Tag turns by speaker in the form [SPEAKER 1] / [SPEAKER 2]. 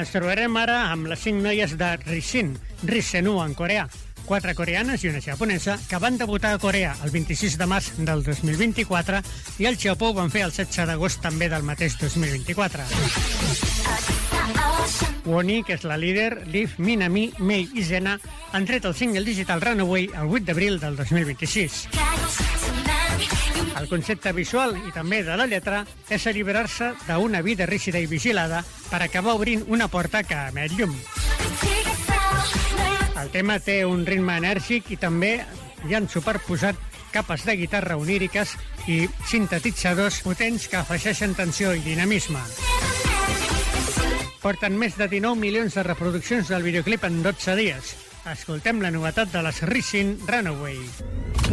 [SPEAKER 1] Ens trobarem ara amb les 5 noies de Risin, Risenu en coreà, 4 coreanes i una japonesa, que van debutar a Corea el 26 de març del 2024 i al Japó ho van fer el 16 d'agost també del mateix 2024. Woni, que és la líder, Liv, Minami, Mei i Zena han tret el single digital Runaway el 8 d'abril del 2026. El concepte visual i també de la lletra és alliberar-se d'una vida rígida i vigilada per acabar obrint una porta que emet llum. El tema té un ritme enèrgic i també hi han superposat capes de guitarra oníriques i sintetitzadors potents que afegeixen tensió i dinamisme. Porten més de 19 milions de reproduccions del videoclip en 12 dies. Escoltem la novetat de les Risin, Runaway.